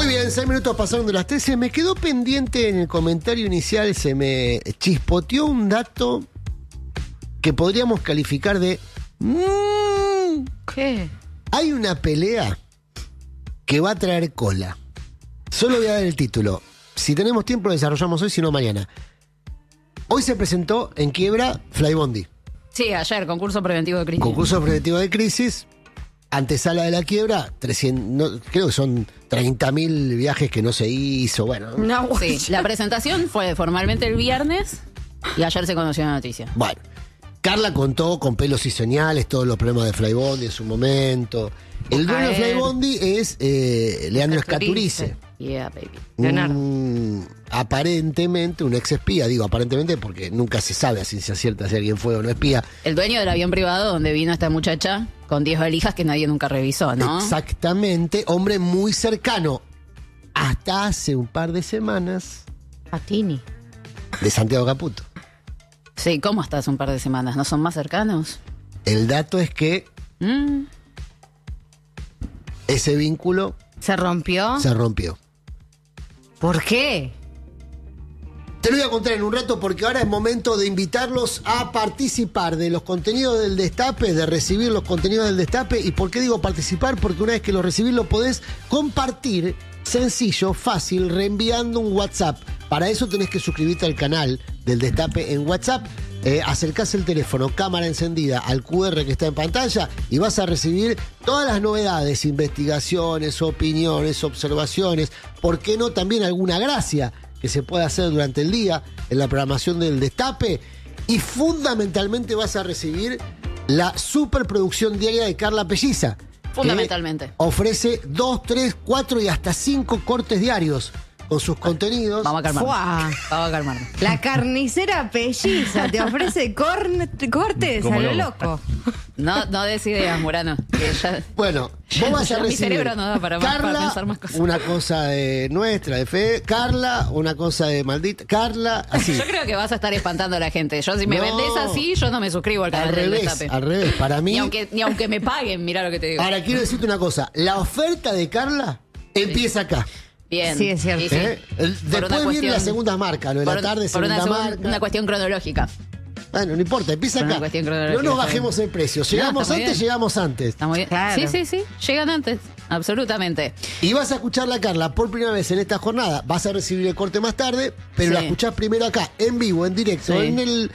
Muy bien, 6 minutos pasaron de las 13. Me quedó pendiente en el comentario inicial, se me chispoteó un dato que podríamos calificar de... ¿Qué? Hay una pelea que va a traer cola. Solo voy a dar el título. Si tenemos tiempo lo desarrollamos hoy, si no mañana. Hoy se presentó en quiebra Flybondi. Sí, ayer, concurso preventivo de crisis. Concurso preventivo de crisis. Antesala de la quiebra, 300, creo que son 30.000 viajes que no se hizo. Bueno, Sí, la presentación fue formalmente el viernes y ayer se conoció la noticia. Bueno, Carla contó con pelos y señales todos los problemas de Flybondi en su momento. El dueño de Flybondi es Leandro Escaturice. Yeah, baby. Aparentemente un ex espía, digo aparentemente porque nunca se sabe a ciencia cierta si alguien fue o no espía. El dueño del avión privado donde vino esta muchacha con 10 valijas que nadie nunca revisó, ¿no? Exactamente, hombre muy cercano. Hasta hace un par de semanas. Patini. De Santiago Caputo. Sí, ¿cómo hasta hace un par de semanas? ¿No son más cercanos? El dato es que ese vínculo ¿Se rompió? se rompió. ¿Por qué? Te lo voy a contar en un rato porque ahora es momento de invitarlos a participar de los contenidos del Destape, de recibir los contenidos del Destape. ¿Y por qué digo participar? Porque una vez que lo recibís lo podés compartir, sencillo, fácil, reenviando un WhatsApp. Para eso tenés que suscribirte al canal del Destape en WhatsApp. Acercás el teléfono, cámara encendida, al QR que está en pantalla y vas a recibir todas las novedades, investigaciones, opiniones, observaciones, ¿por qué no también alguna gracia que se puede hacer durante el día en la programación del Destape? Y fundamentalmente vas a recibir la superproducción diaria de Carla Pelliza. Fundamentalmente. Ofrece 2, 3, 4 y hasta 5 cortes diarios con sus contenidos. Vamos a calmarnos. ¡Fua! Vamos a calmarnos. La carnicera Pelliza te ofrece cortes a lo loco. No des ideas, Murano. Que ya- Bueno, vos vas a Ya mi recibir cerebro no da para pensar más cosas. una cosa de nuestra, de fe. Carla, una cosa de maldita. Carla, así. Yo creo que vas a estar espantando a la gente. Yo, si me No. vendés así, yo no me suscribo al canal Al del revés, Destape. al revés. Para mí. Ni aunque me paguen, mirá lo que te digo. Ahora quiero decirte una cosa. La oferta de Carla empieza acá. Bien. Sí, es cierto. Y sí. Después viene la segunda marca, lo de la tarde, por segunda marca. una cuestión cronológica. Bueno, no importa, empieza Por una acá. cuestión No cronológica, nos está bajemos el precio. No, Llegamos está muy antes, bien. llegamos antes. Está muy bien. Claro. Sí. Llegan antes. Absolutamente. Y vas a escucharla a Carla por primera vez en esta jornada. Vas a recibir el corte más tarde, pero Sí. la escuchás primero acá, en vivo, en directo, Sí. en el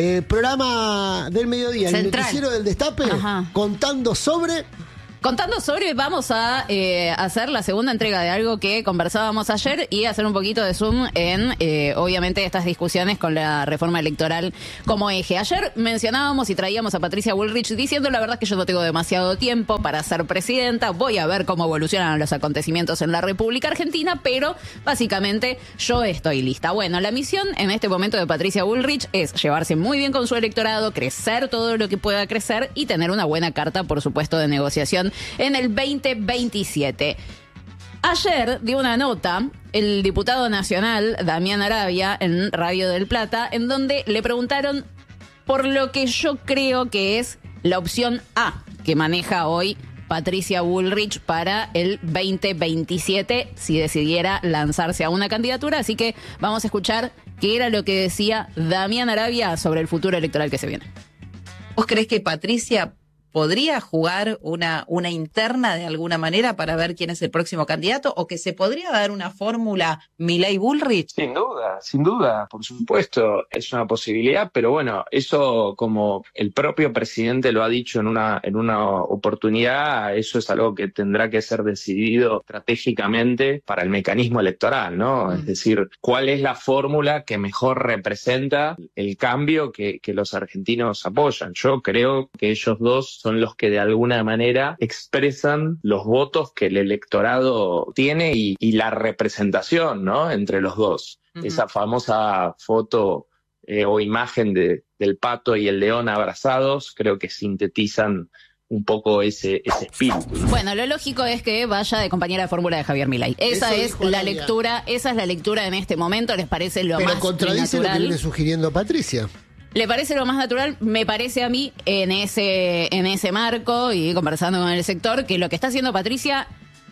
programa del mediodía, el Central. noticiero del Destape, Ajá. contando sobre... Contando sobre, vamos a hacer la segunda entrega de algo que conversábamos ayer y hacer un poquito de zoom en, obviamente, estas discusiones con la reforma electoral como eje. Ayer mencionábamos y traíamos a Patricia Bullrich diciendo, la verdad que yo no tengo demasiado tiempo para ser presidenta, voy a ver cómo evolucionan los acontecimientos en la República Argentina, pero básicamente yo estoy lista. Bueno, la misión en este momento de Patricia Bullrich es llevarse muy bien con su electorado, crecer todo lo que pueda crecer y tener una buena carta, por supuesto, de negociación en el 2027. Ayer dio una nota el diputado nacional Damián Arabia en Radio del Plata, en donde le preguntaron por lo que yo creo que es la opción A que maneja hoy Patricia Bullrich para el 2027 si decidiera lanzarse a una candidatura. Así que vamos a escuchar qué era lo que decía Damián Arabia sobre el futuro electoral que se viene. ¿Vos creés que Patricia podría jugar una interna de alguna manera para ver quién es el próximo candidato o que se podría dar una fórmula Milei-Bullrich? Sin duda, por supuesto, es una posibilidad, pero bueno, eso como el propio presidente lo ha dicho en una oportunidad, eso es algo que tendrá que ser decidido estratégicamente para el mecanismo electoral, ¿no? Es decir, ¿cuál es la fórmula que mejor representa el cambio que los argentinos apoyan? Yo creo que ellos dos son los que de alguna manera expresan los votos que el electorado tiene y la representación, ¿no?, entre los dos. Esa famosa foto o imagen del pato y el león abrazados, creo que sintetizan un poco ese espíritu. Bueno, lo lógico es que vaya de compañera de fórmula de Javier Milei. Esa Eso es dijo la Arabia. lectura, esa es la lectura en este momento. ¿Les parece lo Pero más contradice lo que natural? viene sugiriendo Patricia. ¿Le parece lo más natural? Me parece a mí, en ese marco y conversando con el sector, que lo que está haciendo Patricia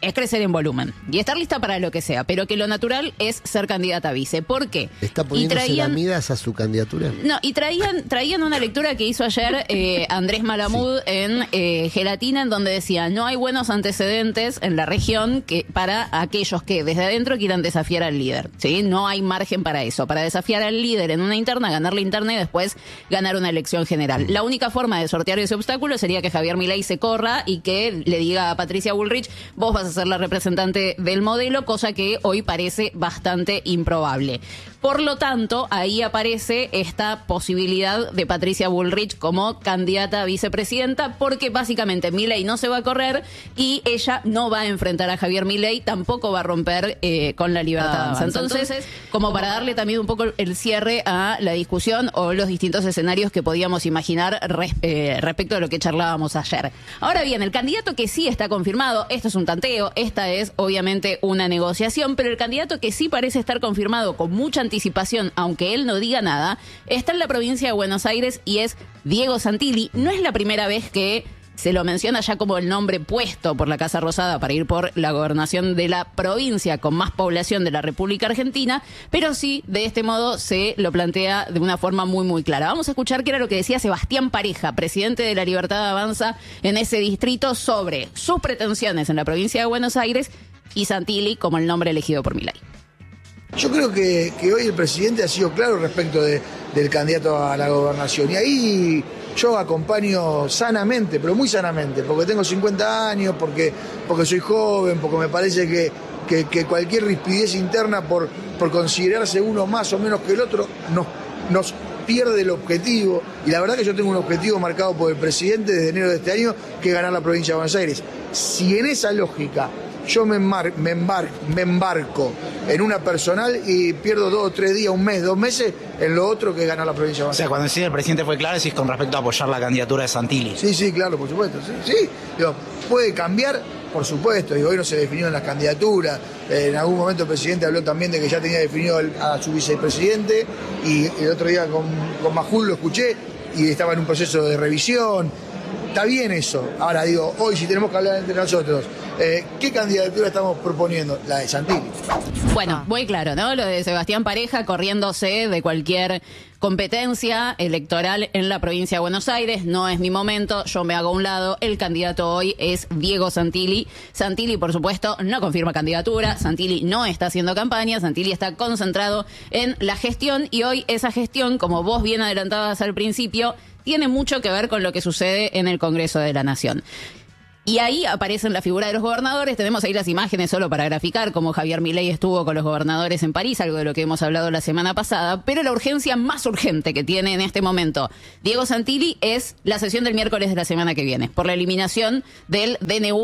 es crecer en volumen y estar lista para lo que sea, pero que lo natural es ser candidata a vice. ¿Por qué? ¿Está poniéndose las midas a su candidatura? No, y traían una lectura que hizo ayer Andrés Malamud en Gelatina, en donde decía, no hay buenos antecedentes en la región para aquellos que desde adentro quieran desafiar al líder. ¿Sí? No hay margen para eso, para desafiar al líder en una interna, ganar la interna y después ganar una elección general. La única forma de sortear ese obstáculo sería que Javier Milei se corra y que le diga a Patricia Bullrich, vos vas a ser la representante del modelo, cosa que hoy parece bastante improbable. Por lo tanto, ahí aparece esta posibilidad de Patricia Bullrich como candidata a vicepresidenta, porque básicamente Milei no se va a correr y ella no va a enfrentar a Javier Milei, tampoco va a romper con la Libertad Avanza. Entonces, como para darle también un poco el cierre a la discusión o los distintos escenarios que podíamos imaginar respecto de lo que charlábamos ayer. Ahora bien, el candidato que sí está confirmado, esto es un tanteo, esta es obviamente una negociación, pero el candidato que sí parece estar confirmado con mucha anticipación, aunque él no diga nada, está en la provincia de Buenos Aires y es Diego Santilli. No es la primera vez que se lo menciona ya como el nombre puesto por la Casa Rosada para ir por la gobernación de la provincia con más población de la República Argentina, pero sí, de este modo se lo plantea de una forma muy, muy clara. Vamos a escuchar qué era lo que decía Sebastián Pareja, presidente de la Libertad Avanza en ese distrito, sobre sus pretensiones en la provincia de Buenos Aires y Santilli como el nombre elegido por Milei. Yo creo que hoy el presidente ha sido claro respecto del candidato a la gobernación. Y ahí yo acompaño sanamente, pero muy sanamente, porque tengo 50 años, porque soy joven, porque me parece que cualquier rispidez interna por considerarse uno más o menos que el otro nos pierde el objetivo. Y la verdad que yo tengo un objetivo marcado por el presidente desde enero de este año, que es ganar la provincia de Buenos Aires. Si en esa lógica yo me embarco en una personal y pierdo 2 o 3 días, un mes, 2 meses, en lo otro que gana la provincia de Buenos Aires. O sea, cuando decía el presidente fue claro, decís con respecto a apoyar la candidatura de Santilli. Sí, claro, por supuesto. Sí. Digo, puede cambiar, por supuesto. Digo, hoy no se definió en las candidaturas. En algún momento el presidente habló también de que ya tenía definido a su vicepresidente, y el otro día con Majul lo escuché y estaba en un proceso de revisión. Está bien eso. Ahora digo, hoy si tenemos que hablar entre nosotros, ¿qué candidatura estamos proponiendo? La de Santilli. Bueno, muy claro, ¿no? Lo de Sebastián Pareja corriéndose de cualquier competencia electoral en la provincia de Buenos Aires. No es mi momento, yo me hago a un lado. El candidato hoy es Diego Santilli. Santilli, por supuesto, no confirma candidatura. Santilli no está haciendo campaña. Santilli está concentrado en la gestión, y hoy esa gestión, como vos bien adelantabas al principio, tiene mucho que ver con lo que sucede en el Congreso de la Nación. Y ahí aparecen la figura de los gobernadores. Tenemos ahí las imágenes solo para graficar cómo Javier Milei estuvo con los gobernadores en París, algo de lo que hemos hablado la semana pasada. Pero la urgencia más urgente que tiene en este momento Diego Santilli es la sesión del miércoles de la semana que viene, por la eliminación del DNU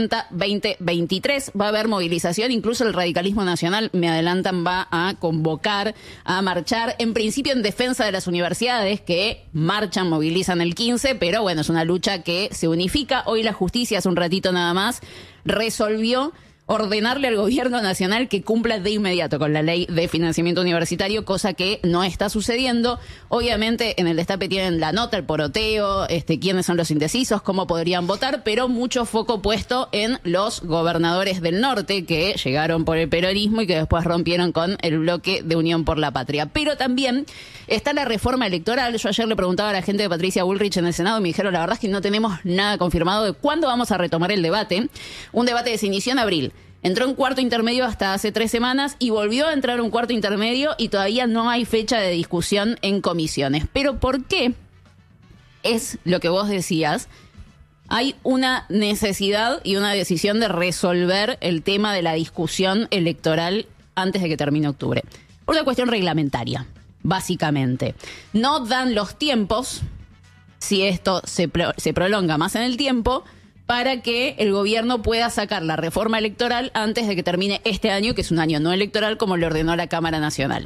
70-2023. Va a haber movilización, incluso el radicalismo nacional, me adelantan, va a convocar a marchar, en principio en defensa de las universidades, que marchan, movilizan el 15, pero bueno, es una lucha que se unifica. Hoy la justicia, hace un ratito nada más, resolvió ordenarle al gobierno nacional que cumpla de inmediato con la ley de financiamiento universitario, cosa que no está sucediendo. Obviamente en el destape tienen la nota, el poroteo, quiénes son los indecisos, cómo podrían votar, pero mucho foco puesto en los gobernadores del norte que llegaron por el peronismo y que después rompieron con el bloque de Unión por la Patria. Pero también está la reforma electoral. Yo ayer le preguntaba a la gente de Patricia Bullrich en el Senado y me dijeron, la verdad es que no tenemos nada confirmado de cuándo vamos a retomar el debate. Un debate que se inició en abril. Entró en cuarto intermedio hasta hace 3 semanas y volvió a entrar un cuarto intermedio, y todavía no hay fecha de discusión en comisiones. Pero ¿por qué? Es lo que vos decías. Hay una necesidad y una decisión de resolver el tema de la discusión electoral antes de que termine octubre. Por una cuestión reglamentaria, básicamente. No dan los tiempos, si esto se prolonga más en el tiempo, para que el gobierno pueda sacar la reforma electoral antes de que termine este año, que es un año no electoral, como le ordenó la Cámara Nacional.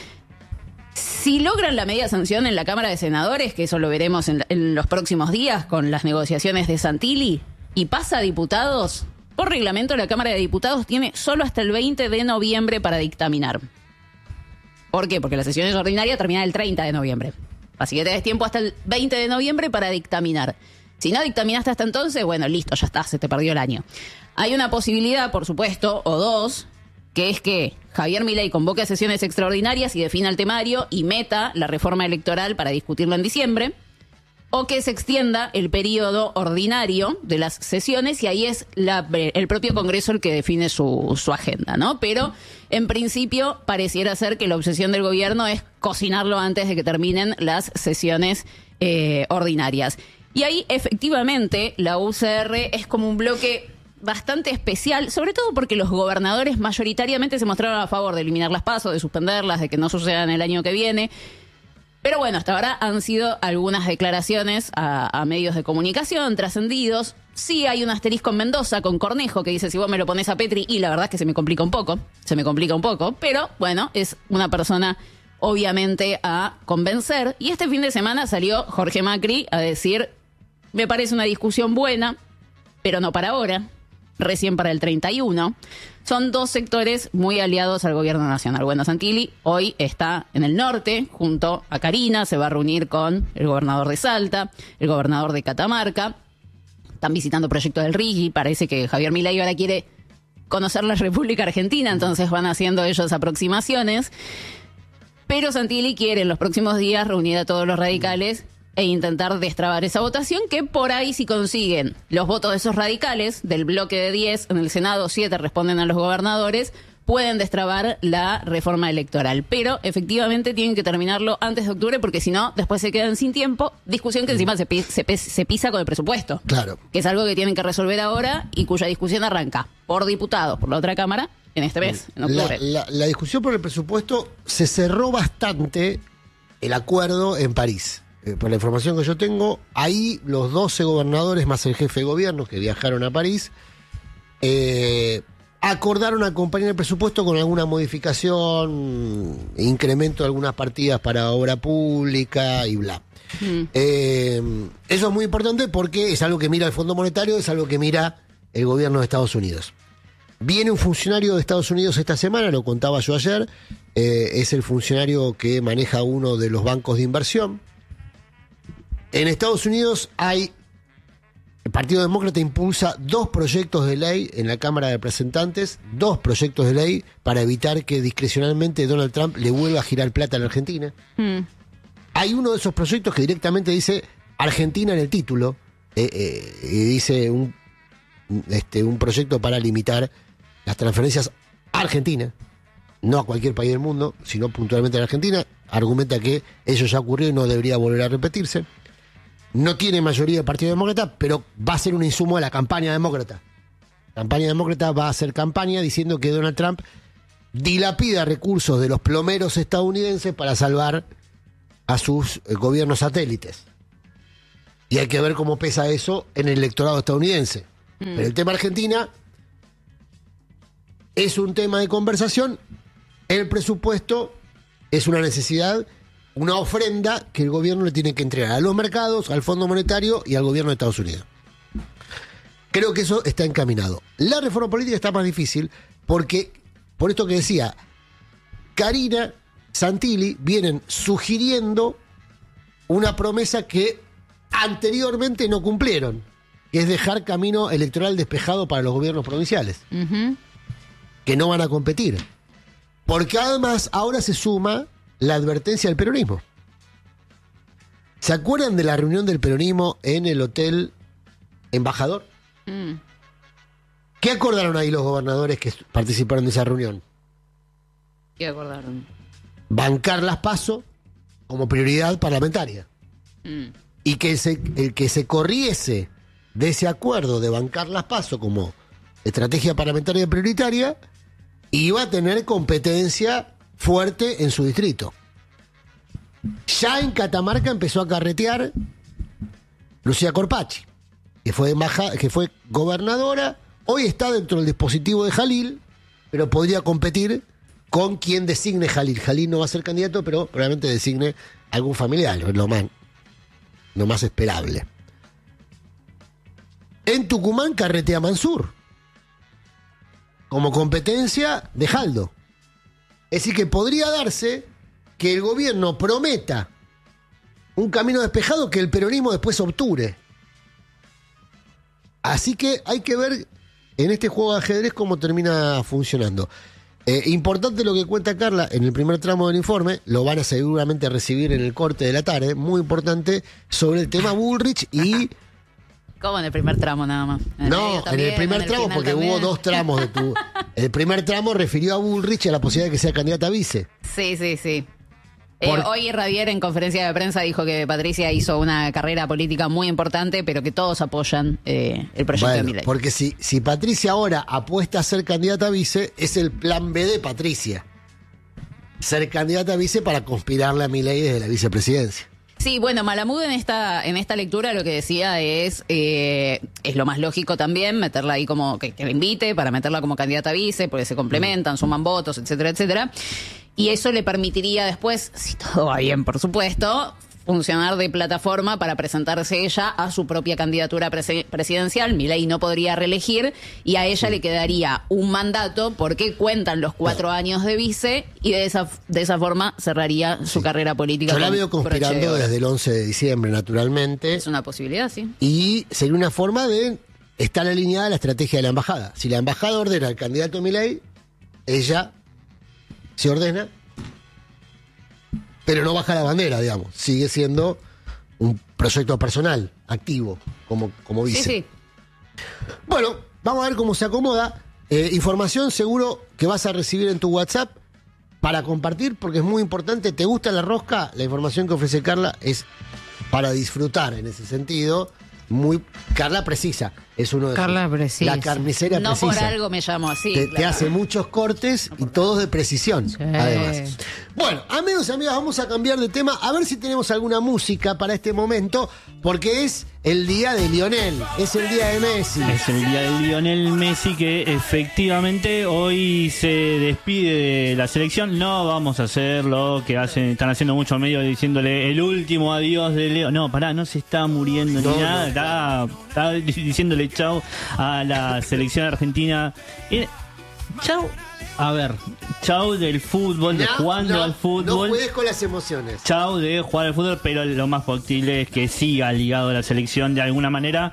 Si logran la media sanción en la Cámara de Senadores, que eso lo veremos en los próximos días con las negociaciones de Santilli, y pasa a diputados, por reglamento la Cámara de Diputados tiene solo hasta el 20 de noviembre para dictaminar. ¿Por qué? Porque la sesión ordinaria termina el 30 de noviembre. Así que tenés tiempo hasta el 20 de noviembre para dictaminar. Si no dictaminaste hasta entonces, bueno, listo, ya está, se te perdió el año. Hay una posibilidad, por supuesto, o dos, que es que Javier Milei convoque a sesiones extraordinarias y defina el temario y meta la reforma electoral para discutirlo en diciembre, o que se extienda el periodo ordinario de las sesiones y ahí es el propio Congreso el que define su agenda, ¿no? Pero en principio pareciera ser que la obsesión del gobierno es cocinarlo antes de que terminen las sesiones ordinarias. Y ahí efectivamente la UCR es como un bloque bastante especial, sobre todo porque los gobernadores mayoritariamente se mostraron a favor de eliminar las PASO, de suspenderlas, de que no sucedan el año que viene. Pero bueno, hasta ahora han sido algunas declaraciones a medios de comunicación trascendidos. Sí hay un asterisco en Mendoza con Cornejo que dice si vos me lo pones a Petri, y la verdad es que se me complica un poco, pero bueno, es una persona obviamente a convencer. Y este fin de semana salió Jorge Macri a decir, me parece una discusión buena, pero no para ahora, recién para el 31. Son dos sectores muy aliados al gobierno nacional. Bueno, Santilli hoy está en el norte, junto a Karina, se va a reunir con el gobernador de Salta, el gobernador de Catamarca. Están visitando proyectos del RIGI, parece que Javier Milei ahora quiere conocer la República Argentina, entonces van haciendo ellos aproximaciones. Pero Santilli quiere en los próximos días reunir a todos los radicales e intentar destrabar esa votación, que por ahí si consiguen los votos de esos radicales, del bloque de 10, en el Senado 7 responden a los gobernadores, pueden destrabar la reforma electoral. Pero efectivamente tienen que terminarlo antes de octubre, porque si no, después se quedan sin tiempo. Discusión que encima se pisa con el presupuesto. Claro. Que es algo que tienen que resolver ahora y cuya discusión arranca por diputados, por la otra Cámara, en este mes, en octubre. La discusión por el presupuesto se cerró bastante el acuerdo en París. Por la información que yo tengo, ahí los 12 gobernadores más el jefe de gobierno que viajaron a París acordaron acompañar el presupuesto con alguna modificación, incremento de algunas partidas para obra pública y bla. Eso es muy importante porque es algo que mira el Fondo Monetario, es algo que mira el gobierno de Estados Unidos. Viene un funcionario de Estados Unidos esta semana, lo contaba yo ayer, es el funcionario que maneja uno de los bancos de inversión. En Estados Unidos el Partido Demócrata impulsa 2 proyectos de ley en la Cámara de Representantes, 2 proyectos de ley para evitar que discrecionalmente Donald Trump le vuelva a girar plata a la Argentina. Hay uno de esos proyectos que directamente dice Argentina en el título, y dice un proyecto para limitar las transferencias a Argentina, no a cualquier país del mundo, sino puntualmente a la Argentina. Argumenta que eso ya ocurrió y no debería volver a repetirse. No tiene mayoría el Partido Demócrata, pero va a ser un insumo de la campaña demócrata. La campaña demócrata va a hacer campaña diciendo que Donald Trump dilapida recursos de los plomeros estadounidenses para salvar a sus gobiernos satélites. Y hay que ver cómo pesa eso en el electorado estadounidense. Pero el tema Argentina es un tema de conversación. El presupuesto es una necesidad, una ofrenda que el gobierno le tiene que entregar a los mercados, al Fondo Monetario y al gobierno de Estados Unidos. Creo que eso está encaminado. La reforma política está más difícil porque, por esto que decía, Karina, Santilli vienen sugiriendo una promesa que anteriormente no cumplieron, que es dejar camino electoral despejado para los gobiernos provinciales, que no van a competir. Porque además ahora se suma la advertencia del peronismo. ¿Se acuerdan de la reunión del peronismo en el Hotel Embajador? ¿Qué acordaron ahí los gobernadores que participaron de esa reunión? ¿Qué acordaron? Bancar las PASO como prioridad parlamentaria. Y que el que se corriese de ese acuerdo de bancar las PASO como estrategia parlamentaria prioritaria iba a tener competencia fuerte en su distrito. Ya en Catamarca empezó a carretear Lucía Corpachi, que fue gobernadora, hoy está dentro del dispositivo de Jalil, pero podría competir con quien designe Jalil. Jalil no va a ser candidato, pero probablemente designe algún familiar, lo más esperable. En Tucumán carretea Mansur, como competencia de Jaldo. Es decir, que podría darse que el gobierno prometa un camino despejado que el peronismo después obture. Así que hay que ver en este juego de ajedrez cómo termina funcionando. Importante lo que cuenta Carla en el primer tramo del informe, lo van a seguramente recibir en el corte de la tarde, muy importante, sobre el tema Bullrich y... ¿Cómo en el primer tramo nada más? No, en el primer tramo, porque hubo 2 tramos de tu... El primer tramo refirió a Bullrich y a la posibilidad de que sea candidata a vice. Sí. Hoy Radier en conferencia de prensa dijo que Patricia hizo una carrera política muy importante, pero que todos apoyan el proyecto de Milei. Porque si Patricia ahora apuesta a ser candidata a vice, es el plan B de Patricia. Ser candidata a vice para conspirarle a Milei desde la vicepresidencia. Sí, bueno, Malamud en esta lectura lo que decía es lo más lógico también, meterla ahí como que la invite para meterla como candidata a vice, porque se complementan, suman votos, etcétera, etcétera. Y eso le permitiría después, si todo va bien, por supuesto, funcionar de plataforma para presentarse ella a su propia candidatura presidencial. Milei no podría reelegir y a ella le quedaría un mandato porque cuentan los 4 años de vice y de esa forma cerraría su carrera política. Yo la veo conspirando desde el 11 de diciembre, naturalmente. Es una posibilidad, sí. Y sería una forma de estar alineada a la estrategia de la embajada. Si la embajada ordena al candidato Milei, ella se ordena, pero no baja la bandera, digamos. Sigue siendo un proyecto personal, activo, como vice. Sí. Bueno, vamos a ver cómo se acomoda. Información seguro que vas a recibir en tu WhatsApp para compartir, porque es muy importante. ¿Te gusta la rosca? La información que ofrece Carla es para disfrutar en ese sentido. Carla precisa. Es uno de Carla precisa. La carnicera no precisa. No por algo me llamo así. Te hace muchos cortes y todos de precisión, además. Bueno, amigos y amigas, vamos a cambiar de tema. A ver si tenemos alguna música para este momento, porque es el día de Lionel. Es el día de Messi. Es el día de Lionel Messi, que efectivamente hoy se despide de la selección. No vamos a hacer lo que están haciendo muchos medios diciéndole el último adiós de Leo. No, pará, no se está muriendo ni nada. Está diciéndole chau a la selección argentina. Chau. A ver, chau del fútbol, de jugando al fútbol. No juegues con las emociones. Chau de jugar al fútbol, pero lo más factible es que siga ligado a la selección de alguna manera,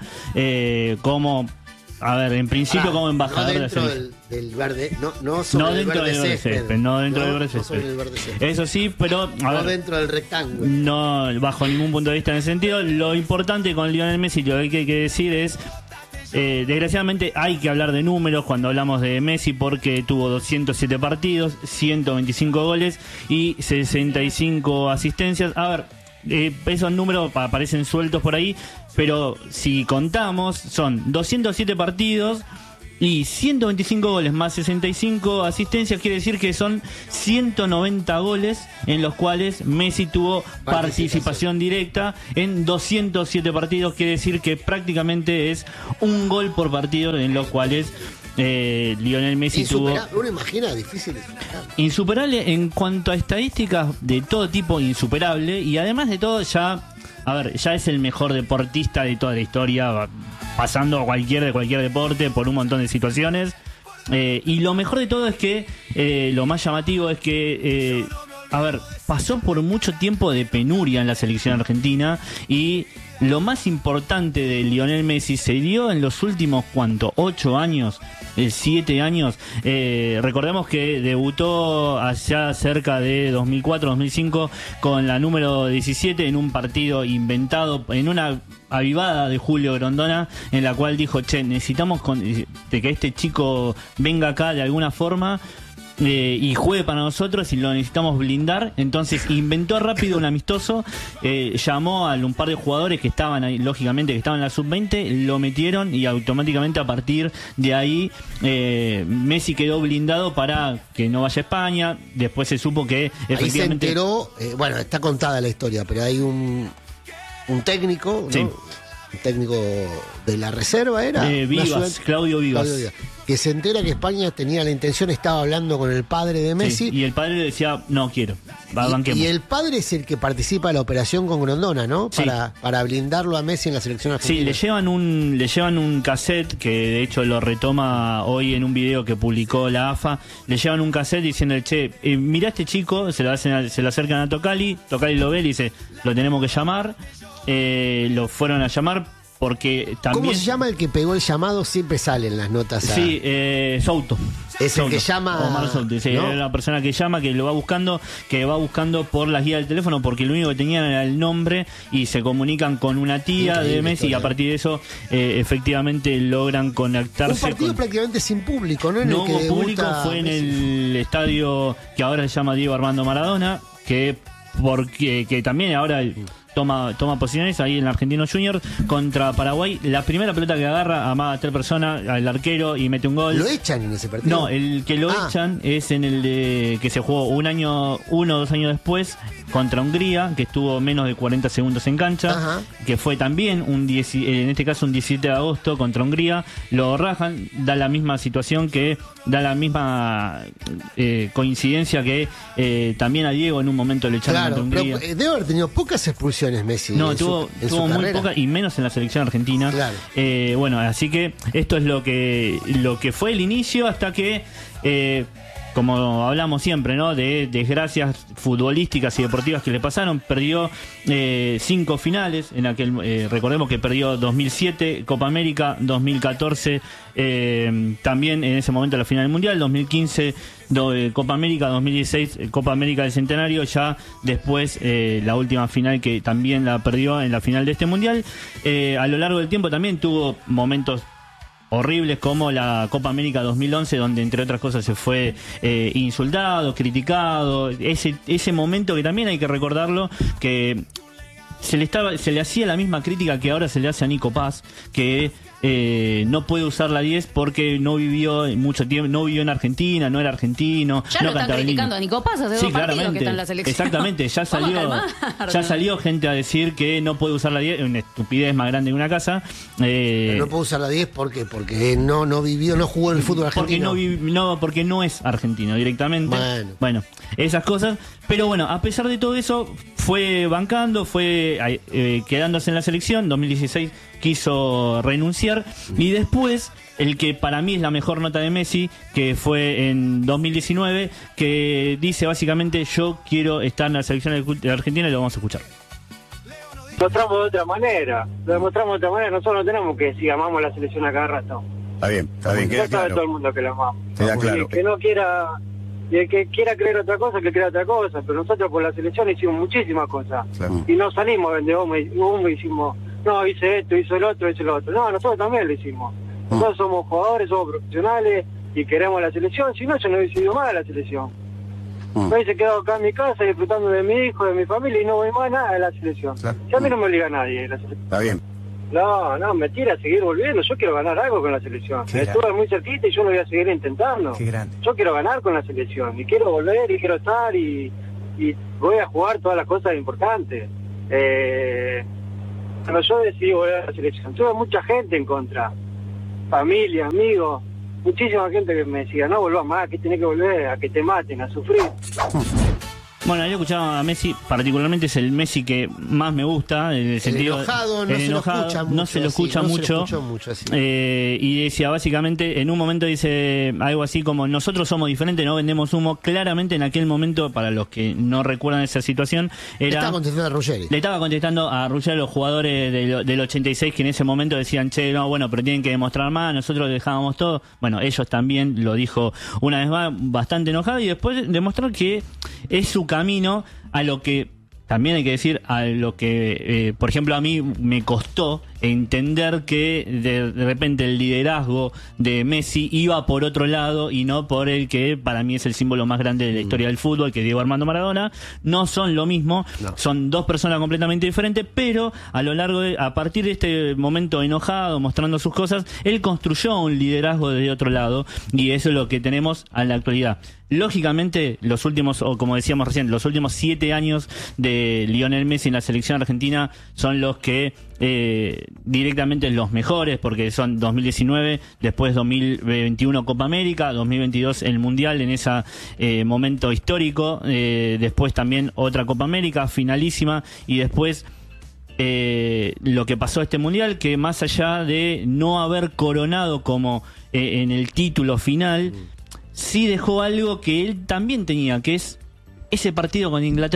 como, a ver, en principio como embajador de la selección. Del verde, no sobre dentro el verde césped. No dentro del verde césped. Sobre el verde césped. Eso sí, pero no dentro del rectángulo. No, bajo ningún punto de vista en ese sentido. Lo importante con Lionel Messi, lo que hay que decir es, desgraciadamente hay que hablar de números cuando hablamos de Messi, porque tuvo 207 partidos, 125 goles y 65 asistencias. A ver, esos números aparecen sueltos por ahí, pero si contamos, son 207 partidos y 125 goles más 65 asistencias, quiere decir que son 190 goles en los cuales Messi tuvo participación directa en 207 partidos, quiere decir que prácticamente es un gol por partido en los cuales Lionel Messi tuvo... Uno imagina, difícil de superar. Insuperable en cuanto a estadísticas de todo tipo, insuperable, y además de todo ya es el mejor deportista de toda la historia, pasando de cualquier deporte por un montón de situaciones. Y lo mejor de todo es que, lo más llamativo es que, pasó por mucho tiempo de penuria en la selección argentina, y lo más importante de Lionel Messi se dio en los últimos, 8 años, 7 años. Recordemos que debutó allá cerca de 2004-2005 con la número 17 en un partido inventado, en una avivada de Julio Grondona, en la cual dijo, necesitamos de que este chico venga acá de alguna forma y juegue para nosotros, y lo necesitamos blindar. Entonces inventó rápido un amistoso, llamó a un par de jugadores que estaban ahí, lógicamente que estaban en la sub-20, lo metieron, y automáticamente a partir de ahí Messi quedó blindado para que no vaya a España. Después se supo que efectivamente... Ahí se enteró, está contada la historia, pero hay un técnico, ¿no? Sí. Un técnico de la reserva era Claudio Vivas, que se entera que España tenía la intención, estaba hablando con el padre de Messi, y el padre le decía, no quiero, banquemos. Y el padre es el que participa de la operación con Grondona, ¿no? Sí. Para blindarlo a Messi en la selección argentina. Sí, le llevan un cassette, que de hecho lo retoma hoy en un video que publicó la AFA. Le llevan un cassette diciendo, mirá a este chico, se lo acercan a Tocali lo ve y dice, lo tenemos que llamar. Lo fueron a llamar, porque también... ¿Cómo se llama el que pegó el llamado? Siempre sale en las notas. Sí, Souto. Es el que Souto. llama... Omar Souto, sí, ¿no? es la persona que llama, que lo va buscando, por las guías del teléfono, porque lo único que tenían era el nombre y se comunican con una tía Increíble de Messi y a historia. partir de eso efectivamente logran conectarse. Un partido prácticamente sin público, ¿no? En No el que hubo público, debuta fue en Messi. el estadio que ahora se llama Diego Armando Maradona, que también ahora toma posiciones ahí en el Argentino Junior contra Paraguay. La primera pelota que agarra, amaga a 3 personas, al arquero y mete un gol. ¿Lo echan en ese partido? No, el que lo echan es en el de que se jugó 1 o 2 años después contra Hungría, que estuvo menos de 40 segundos en cancha, Ajá. que fue también en este caso un 17 de agosto contra Hungría. Lo rajan, da la misma situación, da la misma coincidencia que también a Diego en un momento le echaron Claro, contra pero Hungría. debe haber tenido pocas expulsiones Messi. No, en tuvo su muy carrera. poca, y menos en la selección argentina. Claro. Bueno, así que esto es lo que fue el inicio hasta que, como hablamos siempre, ¿no? De desgracias futbolísticas y deportivas que le pasaron. Perdió 5 finales. Recordemos que perdió 2007 Copa América, 2014 también en ese momento la final del Mundial, 2015 Copa América, 2016 Copa América del Centenario, ya después la última final que también la perdió en la final de este Mundial. A lo largo del tiempo también tuvo momentos horribles como la Copa América 2011, donde entre otras cosas se fue insultado, criticado, ese momento que también hay que recordarlo, que se le hacía la misma crítica que ahora se le hace a Nico Paz, que no puede usar la 10 porque no vivió mucho tiempo, no vivió en Argentina, no era argentino, Ya no lo están cantaba el criticando himno. a Nico Paz hace Sí, 2 partidos claramente. que está en la selección. Exactamente, ya Vamos a ya calmar. salió gente a decir que no puede usar la 10, una estupidez más grande que una casa. Pero no puedo usar la 10 porque no vivió, no jugó en el fútbol Porque argentino. porque no es argentino directamente. Bueno. Esas cosas. Pero bueno, a pesar de todo eso, fue bancando, fue quedándose en la selección. 2016 quiso renunciar. Y después, el que para mí es la mejor nota de Messi, que fue en 2019, que dice básicamente: yo quiero estar en la selección de Argentina, y lo vamos a escuchar. Lo demostramos de otra manera. Nosotros no tenemos que decir amamos la selección a cada rato. Está bien, queda Ya sabe todo el claro. mundo que la amamos. Queda Y claro. el que no quiera, y el que quiera creer otra cosa, que crea otra cosa. Pero nosotros por la selección hicimos muchísimas cosas. Claro. Y no salimos de humo y hicimos, no, hice esto, hice el otro, hice lo otro. No, nosotros también lo hicimos. Nosotros somos jugadores, somos profesionales y queremos la selección. Si no, yo no hubiese ido más a la selección. Me hubiese quedado acá en mi casa disfrutando de mi hijo, de mi familia y no voy más nada a la selección. Claro. Si a mí no me obliga nadie a la selección. Está bien. No, me tira a seguir volviendo. Yo quiero ganar algo con la selección. Qué Estuve grande. muy cerquita y yo lo voy a seguir intentando. Qué grande. Yo quiero ganar con la selección y quiero volver y quiero estar y voy a jugar todas las cosas importantes. Cuando yo decidí volver a la selección, tuve mucha gente en contra. Familia, amigos, muchísima gente que me decía, no volvás más, que tenés que volver, a que te maten, a sufrir. Bueno, yo escuchaba a Messi, particularmente es el Messi que más me gusta, en el sentido enojado no el se lo enojado, escucha mucho. no se lo así, escucha no se lo mucho. escucha mucho, así. Y decía básicamente, en un momento dice algo así como: nosotros somos diferentes, no vendemos humo. Claramente en aquel momento, para los que no recuerdan esa situación, Le estaba contestando a Ruggeri. le estaba contestando a Ruggeri, los jugadores del 86, que en ese momento decían: che, no, bueno, pero tienen que demostrar más, nosotros dejábamos todo. Bueno, ellos también, lo dijo una vez más, bastante enojado, y después demostrar que es su camino a lo que, también hay que decir, a lo que, por ejemplo, a mí me costó entender que de repente el liderazgo de Messi iba por otro lado y no por el que para mí es el símbolo más grande de la historia del fútbol, que es Diego Armando Maradona. No son lo mismo, son dos personas completamente diferentes, pero a partir de este momento enojado, mostrando sus cosas, él construyó un liderazgo desde otro lado, y eso es lo que tenemos en la actualidad. Lógicamente, los últimos 7 años de Lionel Messi en la selección argentina son los que directamente los mejores, porque son 2019, después 2021 Copa América, 2022 el Mundial en ese momento histórico, después también otra Copa América finalísima, y después lo que pasó este Mundial, que más allá de no haber coronado como en el título final, sí dejó algo que él también tenía, que es ese partido con Inglaterra.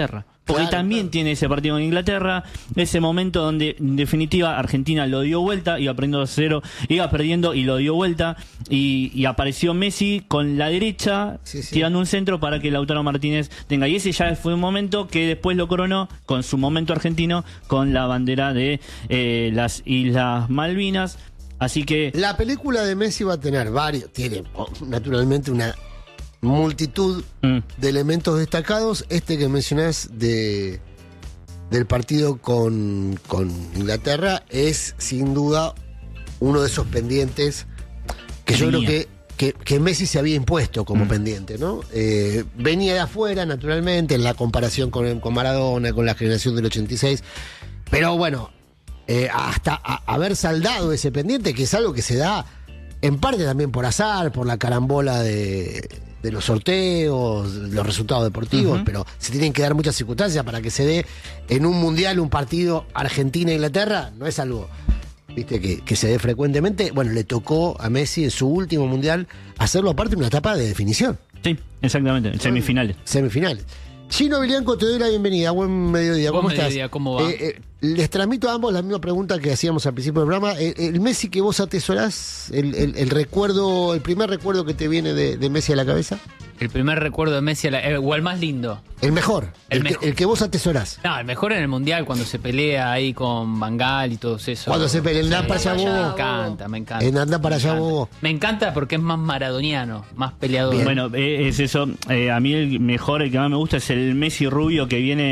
porque Claro, también claro. tiene ese partido con Inglaterra, ese momento donde en definitiva Argentina lo dio vuelta, iba perdiendo 2-0, iba perdiendo y lo dio vuelta, y apareció Messi con la derecha Sí. tirando un centro para que Lautaro Martínez tenga, y ese ya fue un momento que después lo coronó con su momento argentino con la bandera de las Islas Malvinas. Así que La película de Messi va a tener tiene naturalmente una multitud de elementos destacados. Este que mencionás del partido con Inglaterra es sin duda uno de esos pendientes que yo creo que Messi se había impuesto como pendiente, ¿no? Venía de afuera, naturalmente, en la comparación con Maradona, con la generación del 86, pero bueno, hasta haber saldado ese pendiente, que es algo que se da en parte también por azar, por la carambola de los sorteos, los resultados deportivos, pero se tienen que dar muchas circunstancias para que se dé en un mundial un partido Argentina-Inglaterra, no es algo, viste, que se dé frecuentemente. Bueno, le tocó a Messi en su último mundial hacerlo aparte de una etapa de definición. sí, exactamente, en semifinales. Semifinales. Gino Vilianco, te doy la bienvenida. Buen mediodía. ¿Cómo Buen estás? mediodía, ¿cómo va? Les transmito a ambos la misma pregunta que hacíamos al principio del programa. El Messi que vos atesorás, el recuerdo, el primer recuerdo que te viene de Messi a la cabeza. El primer recuerdo de Messi, o el más lindo. El mejor. El El que vos atesorás. No, el mejor en el Mundial, cuando se pelea ahí con Van Gaal y todos eso. Cuando se pelea, andá para allá Me vos. encanta, me encanta. En andá para Me allá encanta. vos. Me encanta porque es más maradoniano, más peleador. Bueno, es eso. A mí el mejor, el que más me gusta es el Messi rubio que viene